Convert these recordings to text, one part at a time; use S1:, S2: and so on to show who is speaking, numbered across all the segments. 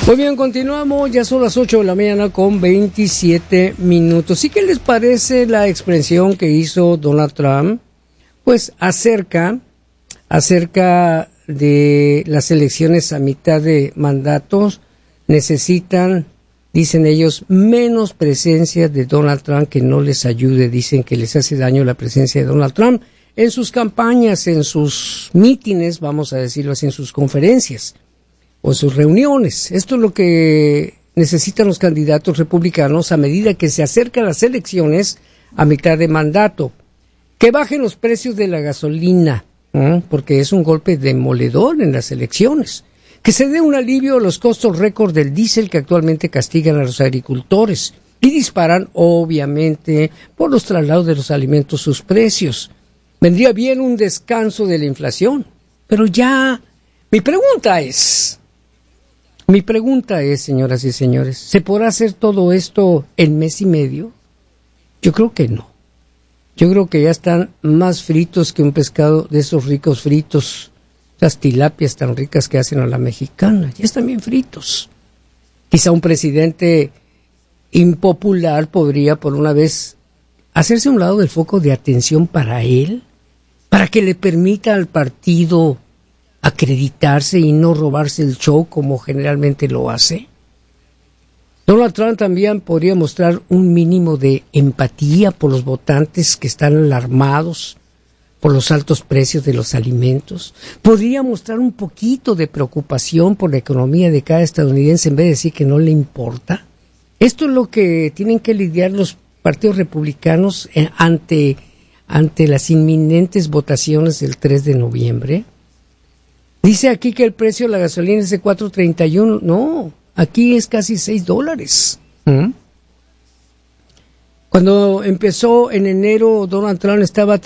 S1: Muy bien, continuamos, ya son las 8 de la mañana con 27 minutos. ¿Y qué les parece la expresión que hizo Donald Trump? Pues acerca de las elecciones a mitad de mandatos, necesitan, dicen ellos, menos presencia de Donald Trump que no les ayude. Dicen que les hace daño la presencia de Donald Trump en sus campañas, en sus mítines, vamos a decirlo así, en sus conferencias o sus reuniones. Esto es lo que necesitan los candidatos republicanos a medida que se acercan las elecciones a mitad de mandato. Que bajen los precios de la gasolina, porque es un golpe demoledor en las elecciones. Que se dé un alivio a los costos récord del diésel que actualmente castigan a los agricultores y disparan, obviamente, por los traslados de los alimentos sus precios. Vendría bien un descanso de la inflación, pero ya, mi pregunta es, señoras y señores, ¿se podrá hacer todo esto en mes y medio? Yo creo que no. Yo creo que ya están más fritos que un pescado de esos ricos fritos, las tilapias tan ricas que hacen a la mexicana, ya están bien fritos. Quizá un presidente impopular podría por una vez hacerse a un lado del foco de atención para él, para que le permita al partido acreditarse y no robarse el show como generalmente lo hace. Donald Trump también podría mostrar un mínimo de empatía por los votantes que están alarmados por los altos precios de los alimentos. Podría mostrar un poquito de preocupación por la economía de cada estadounidense en vez de decir que no le importa. Esto es lo que tienen que lidiar los partidos republicanos ante las inminentes votaciones del 3 de noviembre. Dice aquí que el precio de la gasolina es de $4.31. No, aquí es casi $6. Cuando empezó en enero, Donald Trump estaba a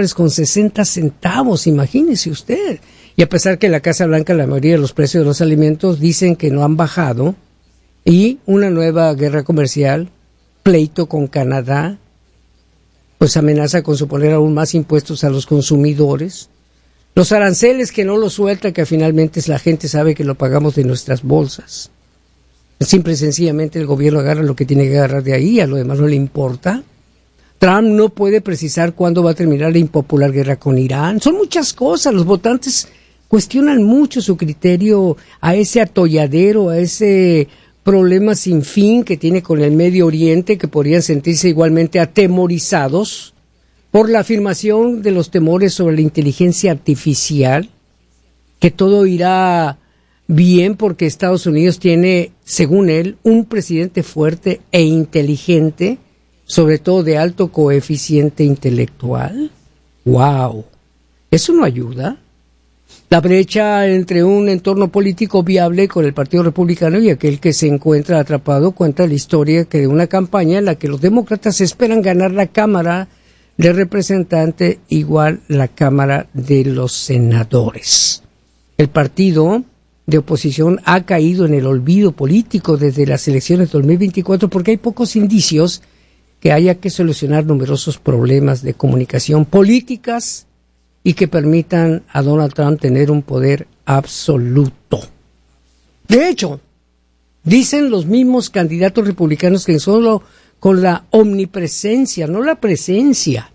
S1: $3.60, imagínese usted. Y a pesar que en la Casa Blanca la mayoría de los precios de los alimentos dicen que no han bajado, y una nueva guerra comercial, pleito con Canadá, pues amenaza con suponer aún más impuestos a los consumidores. Los aranceles que no lo suelta, que finalmente la gente sabe que lo pagamos de nuestras bolsas. Simple y sencillamente el gobierno agarra lo que tiene que agarrar de ahí, a lo demás no le importa. Trump no puede precisar cuándo va a terminar la impopular guerra con Irán. Son muchas cosas, los votantes cuestionan mucho su criterio a ese atolladero, a ese problema sin fin que tiene con el Medio Oriente, que podrían sentirse igualmente atemorizados por la afirmación de los temores sobre la inteligencia artificial, que todo irá bien porque Estados Unidos tiene, según él, un presidente fuerte e inteligente, sobre todo de alto coeficiente intelectual. ¡Wow! ¿Eso no ayuda? La brecha entre un entorno político viable con el Partido Republicano y aquel que se encuentra atrapado cuenta la historia de una campaña en la que los demócratas esperan ganar la Cámara de Representantes, igual la Cámara de los Senadores. El partido de oposición ha caído en el olvido político desde las elecciones de 2024 porque hay pocos indicios que haya que solucionar numerosos problemas de comunicación políticas y que permitan a Donald Trump tener un poder absoluto. De hecho, dicen los mismos candidatos republicanos que solo con la omnipresencia, no la presencia,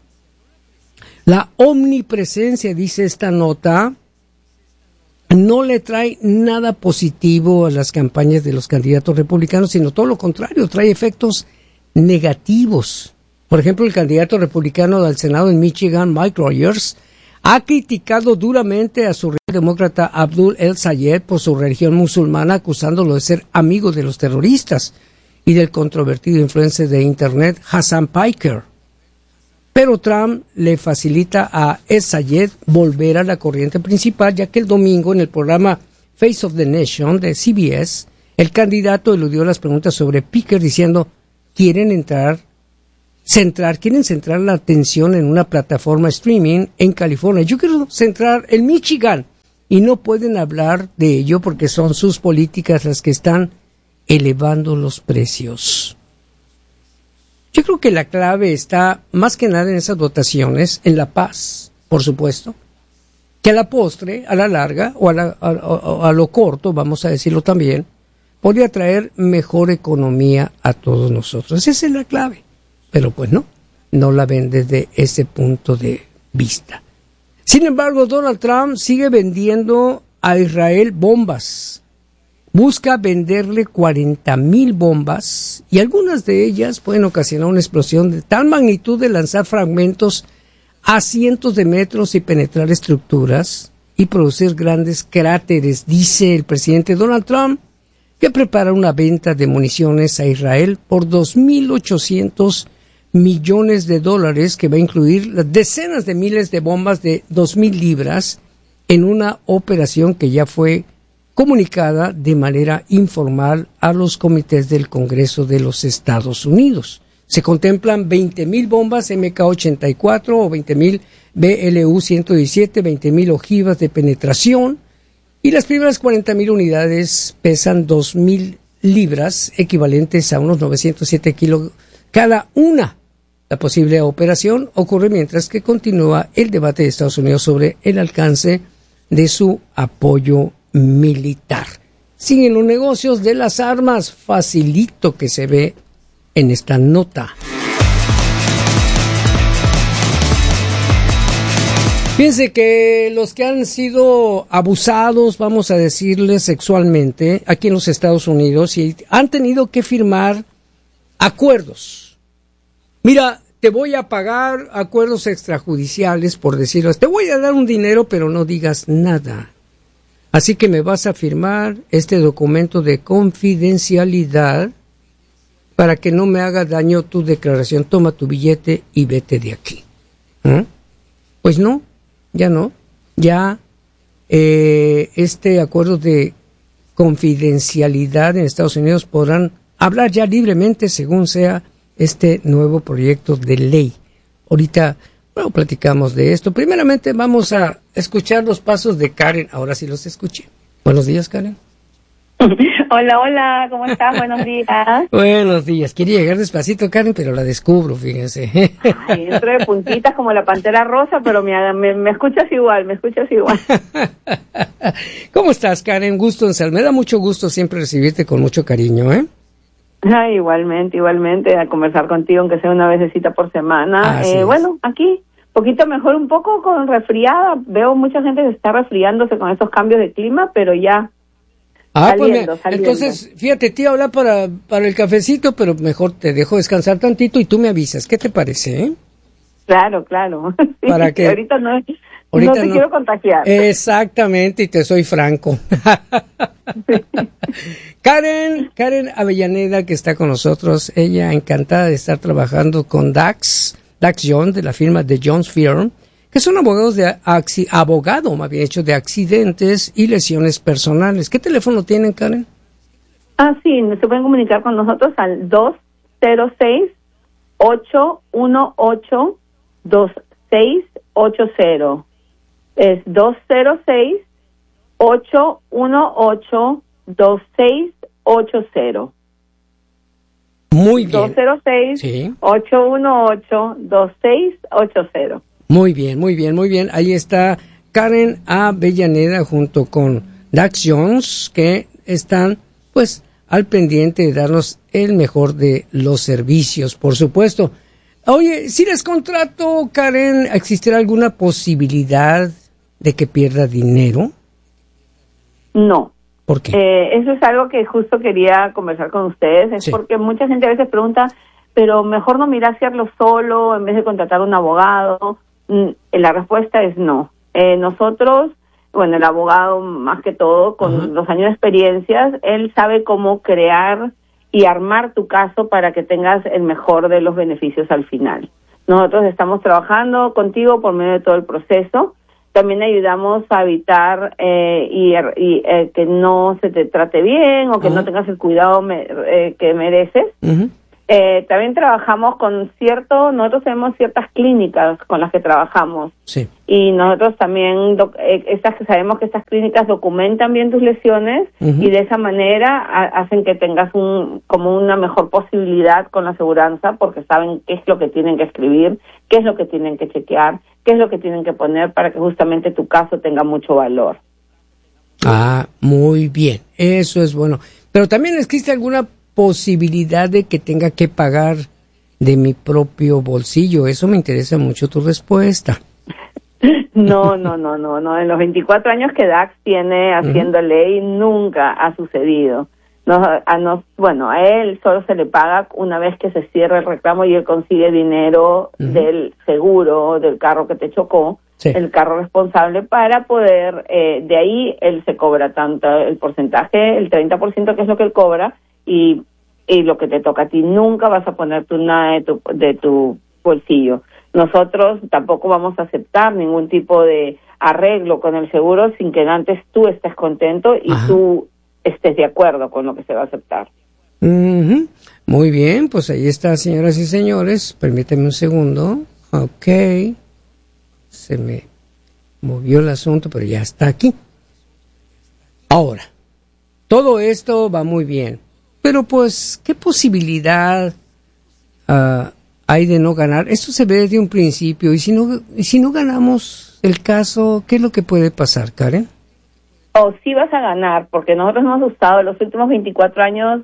S1: la omnipresencia, dice esta nota, no le trae nada positivo a las campañas de los candidatos republicanos, sino todo lo contrario, trae efectos negativos. Por ejemplo, el candidato republicano al Senado en Michigan, Mike Rogers, ha criticado duramente a su rival demócrata Abdul El-Sayed por su religión musulmana, acusándolo de ser amigo de los terroristas y del controvertido influencer de Internet Hassan Piker. Pero Trump le facilita a El-Sayed volver a la corriente principal, ya que el domingo en el programa Face of the Nation de CBS, el candidato eludió las preguntas sobre Piker diciendo, quieren centrar la atención en una plataforma streaming en California. Yo quiero centrar en Michigan y no pueden hablar de ello porque son sus políticas las que están elevando los precios. Yo creo que la clave está más que nada en esas votaciones, en la paz, por supuesto, que a la postre, a la larga o a lo corto, vamos a decirlo también, podría traer mejor economía a todos nosotros. Esa es la clave. Pero pues no la ven desde ese punto de vista. Sin embargo, Donald Trump sigue vendiendo a Israel bombas. Busca venderle 40,000 bombas y algunas de ellas pueden ocasionar una explosión de tal magnitud de lanzar fragmentos a cientos de metros y penetrar estructuras y producir grandes cráteres. Dice el presidente Donald Trump que prepara una venta de municiones a Israel por $2,800 millones que va a incluir las decenas de miles de bombas de 2,000 libras en una operación que ya fue comunicada de manera informal a los comités del Congreso de los Estados Unidos. Se contemplan 20,000 bombas MK-84 o 20,000 BLU-117, 20,000 ojivas de penetración y las primeras 40,000 unidades pesan 2,000 libras, equivalentes a unos 907 kilos cada una. La posible operación ocurre mientras que continúa el debate de Estados Unidos sobre el alcance de su apoyo militar. Siguen los negocios de las armas, facilito que se ve en esta nota. Fíjense que los que han sido abusados, vamos a decirles sexualmente, aquí en los Estados Unidos, y han tenido que firmar acuerdos. Mira, te voy a pagar acuerdos extrajudiciales, por decirlo. Te voy a dar un dinero, pero no digas nada. Así que me vas a firmar este documento de confidencialidad para que no me haga daño tu declaración. Toma tu billete y vete de aquí. Pues no, ya no. Ya este acuerdo de confidencialidad en Estados Unidos podrán hablar ya libremente según sea este nuevo proyecto de ley. Ahorita, platicamos de esto. Primeramente vamos a escuchar los pasos de Karen. Ahora sí los escuché. Buenos días, Karen.
S2: Hola, ¿cómo estás? Buenos días.
S1: Buenos días. Quería llegar despacito, Karen, pero la descubro, fíjense.
S2: Ay, entro de puntitas como la pantera rosa, pero me escuchas igual,
S1: ¿Cómo estás, Karen? Gusto en saludar. Me da mucho gusto siempre recibirte con mucho cariño, ¿eh?
S2: Ay, igualmente, a conversar contigo, aunque sea una vecesita por semana. Bueno, aquí, poquito mejor, un poco con resfriada. Veo mucha gente que está resfriándose con estos cambios de clima, pero ya saliendo.
S1: Entonces, fíjate, te iba a hablar para el cafecito, pero mejor te dejo descansar tantito y tú me avisas. ¿Qué te parece,
S2: Claro. Sí,
S1: para que
S2: ahorita no te quiero contagiar.
S1: Exactamente, y te soy franco. Karen Avellaneda, que está con nosotros, ella encantada de estar trabajando con Dax Jones, de la firma de Jones Firm, que son abogados de de accidentes y lesiones personales. ¿Qué teléfono tienen, Karen?
S2: Sí, se pueden comunicar con nosotros al 206-818-2680. Es 206-818-2680.
S1: Muy bien.
S2: 206-818-2680.
S1: Muy bien. Ahí está Karen Avellaneda junto con Dax Jones, que están, pues, al pendiente de darnos el mejor de los servicios, por supuesto. Oye, si les contrato, Karen, ¿existirá alguna posibilidad de que pierda dinero?
S2: No.
S1: ¿Por qué?
S2: Eso es algo que justo quería conversar con ustedes. Porque mucha gente a veces pregunta, pero mejor no mirar hacerlo solo en vez de contratar un abogado. La respuesta es no. Nosotros, el abogado más que todo, con los años de experiencias, él sabe cómo crear y armar tu caso para que tengas el mejor de los beneficios al final. Nosotros estamos trabajando contigo por medio de todo el proceso. También ayudamos a evitar que no se te trate bien o que no tengas el cuidado que mereces. También trabajamos nosotros tenemos ciertas clínicas con las que trabajamos.
S1: Sí.
S2: Y nosotros también, sabemos que estas clínicas documentan bien tus lesiones y de esa manera hacen que tengas como una mejor posibilidad con la aseguranza, porque saben qué es lo que tienen que escribir, qué es lo que tienen que chequear, qué es lo que tienen que poner para que justamente tu caso tenga mucho valor.
S1: Muy bien. Eso es bueno. Pero también existe alguna posibilidad de que tenga que pagar de mi propio bolsillo. Eso me interesa mucho tu respuesta.
S2: No. En los 24 años que DAX tiene haciendo ley, nunca ha sucedido. A él solo se le paga una vez que se cierra el reclamo y él consigue dinero del seguro del carro que te chocó, el carro responsable, para poder, de ahí él se cobra tanto el porcentaje, el 30% que es lo que él cobra, y lo que te toca a ti. Nunca vas a poner tú nada de tu bolsillo. Nosotros tampoco vamos a aceptar ningún tipo de arreglo con el seguro sin que antes tú estés contento y tú estés de acuerdo con lo que se va a aceptar.
S1: Muy bien, pues ahí está, señoras y señores. Permíteme un segundo. Ok. Se me movió el asunto, pero ya está aquí. Ahora, todo esto va muy bien, pero pues, ¿qué posibilidad hay de no ganar? Esto se ve desde un principio, y si no ganamos el caso, ¿qué es lo que puede pasar, Karen?
S2: Sí vas a ganar, porque nosotros hemos usado los últimos 24 años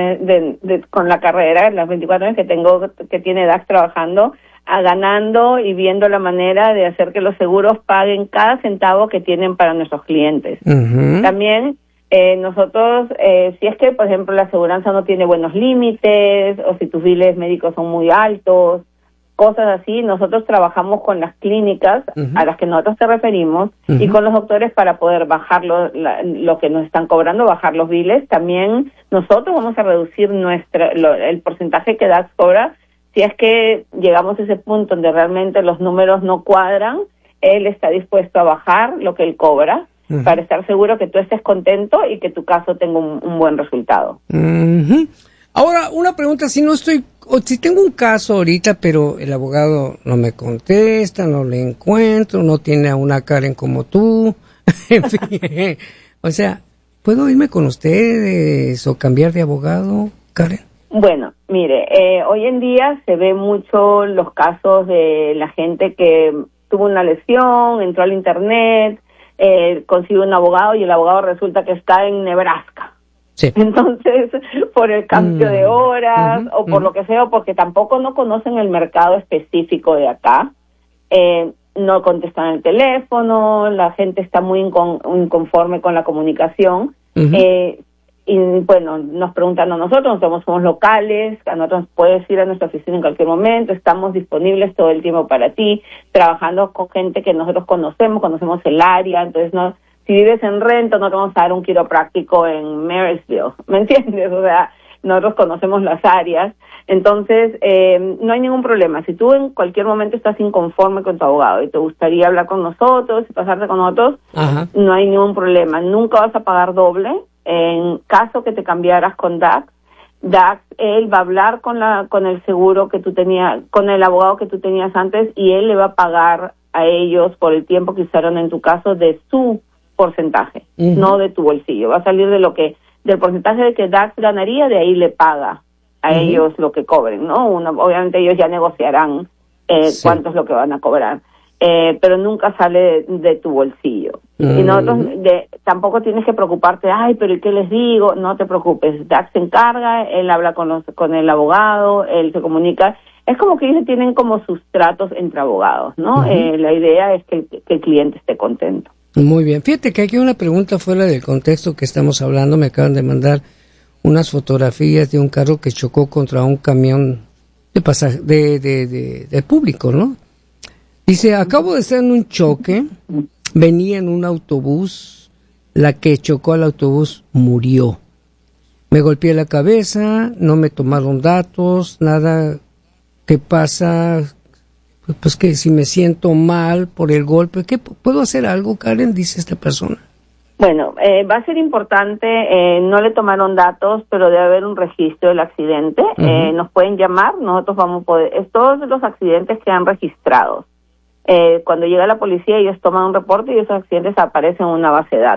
S2: con la carrera, los 24 años que tiene DAX trabajando, ganando y viendo la manera de hacer que los seguros paguen cada centavo que tienen para nuestros clientes. También nosotros, si es que, por ejemplo, la aseguranza no tiene buenos límites, o si tus biles médicos son muy altos, cosas así, nosotros trabajamos con las clínicas a las que nosotros te referimos y con los doctores para poder bajar lo que nos están cobrando, bajar los biles. También nosotros vamos a reducir el porcentaje que DAX cobra. Si es que llegamos a ese punto donde realmente los números no cuadran, él está dispuesto a bajar lo que él cobra para estar seguro que tú estés contento y que tu caso tenga un buen resultado.
S1: Ahora, una pregunta, si tengo un caso ahorita, pero el abogado no me contesta, no le encuentro, no tiene a una Karen como tú, en fin, o sea, ¿puedo irme con ustedes o cambiar de abogado, Karen?
S2: Bueno, mire, hoy en día se ve mucho los casos de la gente que tuvo una lesión, entró al internet, consigue un abogado y el abogado resulta que está en Nebraska. Sí. Entonces, por el cambio de horas o por lo que sea, o porque tampoco no conocen el mercado específico de acá, no contestan el teléfono, la gente está muy inconforme con la comunicación. Y bueno, nos preguntan a nosotros somos locales, a nosotros puedes ir a nuestra oficina en cualquier momento, estamos disponibles todo el tiempo para ti, trabajando con gente que nosotros conocemos el área, entonces si vives en Renton no te vamos a dar un quiropráctico en Marysville, ¿me entiendes? O sea, nosotros conocemos las áreas, entonces no hay ningún problema. Si tú en cualquier momento estás inconforme con tu abogado y te gustaría hablar con nosotros y pasarte con nosotros, no hay ningún problema, nunca vas a pagar doble. En caso que te cambiaras con DAX, él va a hablar con el seguro que tú tenías, con el abogado que tú tenías antes, y él le va a pagar a ellos por el tiempo que usaron en tu caso de su porcentaje, no de tu bolsillo. Va a salir del porcentaje de que DAX ganaría, de ahí le paga a ellos lo que cobren, ¿no? Obviamente ellos ya negociarán cuánto es lo que van a cobrar. Pero nunca sale de tu bolsillo. Y nosotros tampoco tienes que preocuparte, pero ¿y qué les digo? No te preocupes, DAX se encarga, él habla con el abogado, él se comunica. Es como que ellos tienen como sus tratos entre abogados, ¿no? La idea es que el cliente esté contento.
S1: Muy bien. Fíjate que aquí hay una pregunta fuera del contexto que estamos hablando. Me acaban de mandar unas fotografías de un carro que chocó contra un camión de público, ¿no? Dice, acabo de estar en un choque, venía en un autobús, la que chocó al autobús murió. Me golpeé la cabeza, no me tomaron datos, nada. ¿Qué pasa? Pues que si me siento mal por el golpe, ¿qué puedo hacer algo, Karen? Dice esta persona.
S2: Bueno, va a ser importante, no le tomaron datos, pero debe haber un registro del accidente. Nos pueden llamar, nosotros vamos a poder, todos los accidentes quedan registrados. Cuando llega la policía ellos toman un reporte y esos accidentes aparecen en una base de datos.